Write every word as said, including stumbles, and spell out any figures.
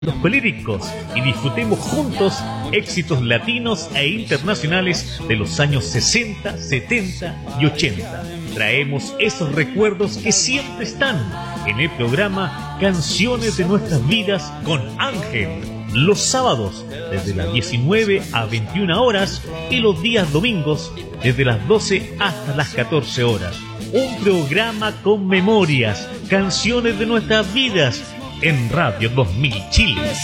los colíricos y disfrutemos juntos éxitos latinos e internacionales de los años sesenta, setenta y ochenta. Traemos esos recuerdos que siempre están en el programa Canciones de Nuestras Vidas con Ángel, los sábados desde las diecinueve a veintiuna horas y los días domingos desde las doce hasta las catorce horas. Un programa con memorias, canciones de nuestras vidas en Radio dos mil Chile.